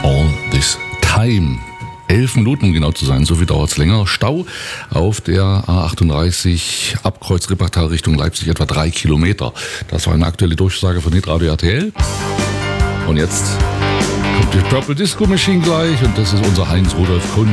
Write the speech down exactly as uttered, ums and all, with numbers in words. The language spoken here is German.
All This Time. Elf Minuten, um genau zu sein, so viel dauert es länger. Stau auf der A achtunddreißig, Abkreuz Rippertal Richtung Leipzig, etwa drei Kilometer. Das war eine aktuelle Durchsage von Hitradio R T L. Und jetzt kommt die Purple Disco Machine gleich und das ist unser Heinz Rudolf Kunz.